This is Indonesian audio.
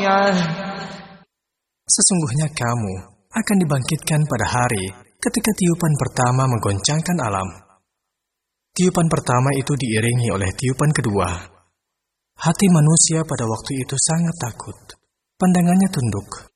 القارعة. Sesungguhnya kamu akan dibangkitkan pada hari ketika tiupan pertama menggoncangkan alam. Tiupan pertama itu diiringi oleh tiupan kedua. Hati manusia pada waktu itu sangat takut. Pandangannya tunduk.